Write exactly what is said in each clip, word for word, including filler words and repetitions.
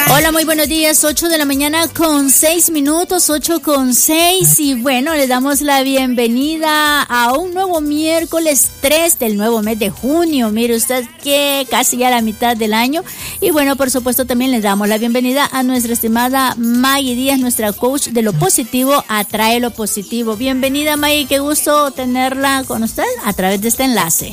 Hola, muy buenos días, ocho de la mañana con seis minutos, ocho con seis, y bueno, le damos la bienvenida a un nuevo miércoles tres del nuevo mes de junio. Mire usted que casi ya la mitad del año, y bueno, por supuesto también le damos la bienvenida a nuestra estimada Maggie Díaz, nuestra coach de lo positivo, atrae lo positivo. Bienvenida, Maggie, qué gusto tenerla con usted a través de este enlace.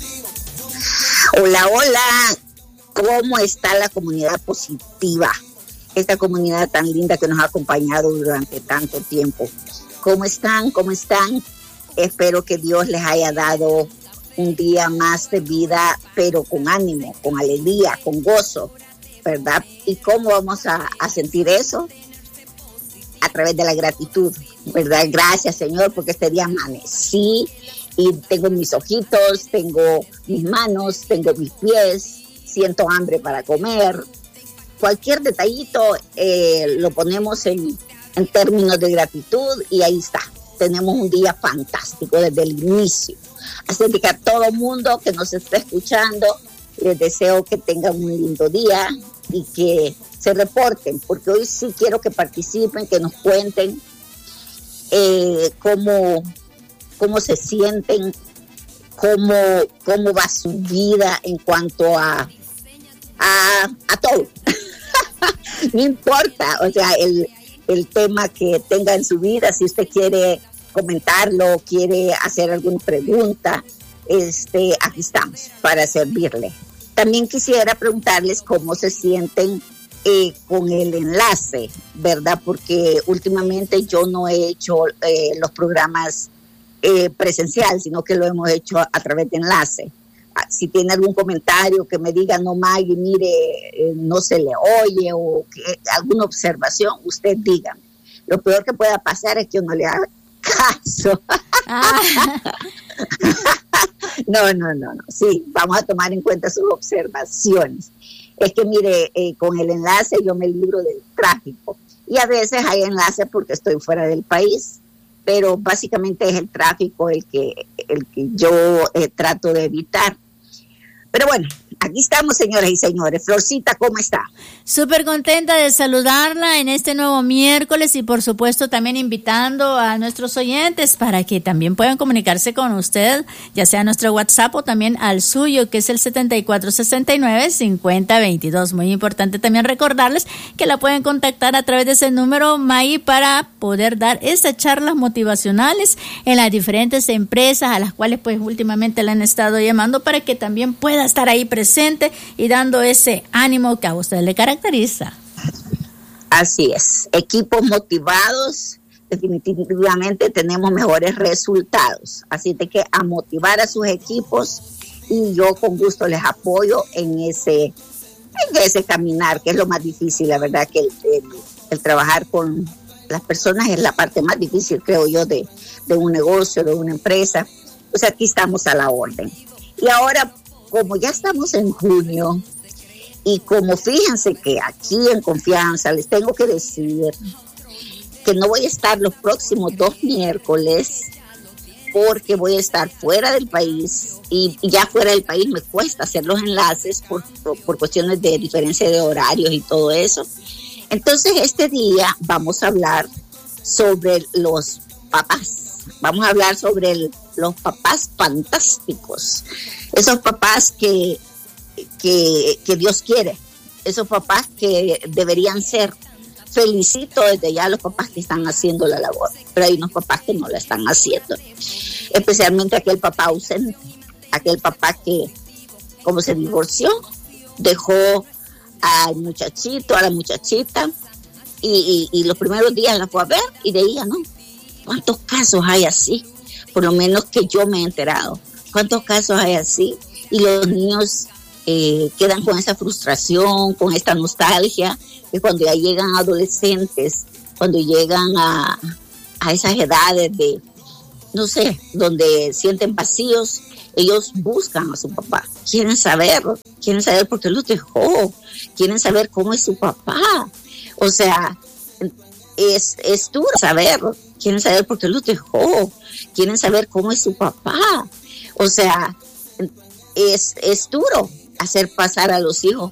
Hola, hola. ¿Cómo está la comunidad positiva? Esta comunidad tan linda que nos ha acompañado durante tanto tiempo. ¿Cómo están? ¿Cómo están? Espero que Dios les haya dado un día más de vida, pero con ánimo, con alegría, con gozo, ¿verdad? ¿Y cómo vamos a, a sentir eso? A través de la gratitud, ¿verdad? Gracias, Señor, porque este día amanecí y tengo mis ojitos, tengo mis manos, tengo mis pies, siento hambre para comer. Cualquier detallito eh, lo ponemos en, en términos de gratitud y ahí está. Tenemos un día fantástico desde el inicio. Así que a todo mundo que nos esté escuchando, les deseo que tengan un lindo día y que se reporten, porque hoy sí quiero que participen, que nos cuenten eh, cómo, cómo se sienten, cómo, cómo va su vida en cuanto a A, a todo. No importa, o sea, el, el tema que tenga en su vida, si usted quiere comentarlo, quiere hacer alguna pregunta, este, aquí estamos para servirle. También quisiera preguntarles cómo se sienten eh, con el enlace, ¿verdad? Porque últimamente yo no he hecho eh, los programas eh, presencial, sino que lo hemos hecho a, a través de enlace. Si tiene algún comentario que me diga, no, Maggie, mire, eh, no se le oye, o que, alguna observación, usted dígame. Lo peor que pueda pasar es que uno le haga caso. Ah. No, no, no, no. Sí, vamos a tomar en cuenta sus observaciones. Es que, mire, eh, con el enlace yo me libro del tráfico. Y a veces hay enlaces porque estoy fuera del país. Pero básicamente es el tráfico el que, el que yo eh, trato de evitar. Pero bueno, aquí estamos, señoras y señores. Florcita, ¿cómo está? Súper contenta de saludarla en este nuevo miércoles y por supuesto también invitando a nuestros oyentes para que también puedan comunicarse con usted, ya sea a nuestro WhatsApp o también al suyo, que es el setenta y cuatro sesenta y nueve cincuenta veintidós. Muy importante también recordarles que la pueden contactar a través de ese número, Maggie, para poder dar estas charlas motivacionales en las diferentes empresas a las cuales pues últimamente le han estado llamando, para que también pueda estar ahí presente y dando ese ánimo que a usted le caracteriza. Así es, equipos motivados, definitivamente tenemos mejores resultados, así de que a motivar a sus equipos, y yo con gusto les apoyo en ese, en ese caminar, que es lo más difícil, la verdad que el, el, el trabajar con las personas es la parte más difícil, creo yo, de, de un negocio, de una empresa. Pues aquí estamos a la orden. Y ahora, como ya estamos en junio, y como fíjense que aquí en Confianza les tengo que decir que no voy a estar los próximos dos miércoles porque voy a estar fuera del país, y ya fuera del país me cuesta hacer los enlaces por, por, por cuestiones de diferencia de horarios y todo eso. Entonces este día vamos a hablar sobre los papás. Vamos a hablar sobre el, los papás fantásticos, esos papás que, que, que Dios quiere, esos papás que deberían ser. Felicito desde ya a los papás que están haciendo la labor, pero hay unos papás que no la están haciendo, especialmente aquel papá ausente, aquel papá que, como se divorció, dejó al muchachito, a la muchachita, y, y, y los primeros días la fue a ver y de ella no. ¿Cuántos casos hay así? Por lo menos que yo me he enterado. ¿Cuántos casos hay así? Y los niños eh, quedan con esa frustración, con esta nostalgia, que cuando ya llegan adolescentes, cuando llegan a, a esas edades de, no sé, donde sienten vacíos, ellos buscan a su papá. Quieren saber, quieren saber por qué los dejó, quieren saber cómo es su papá. O sea, es, es duro saber, quieren saber por qué los dejó, quieren saber cómo es su papá. O sea, es, es duro hacer pasar a los hijos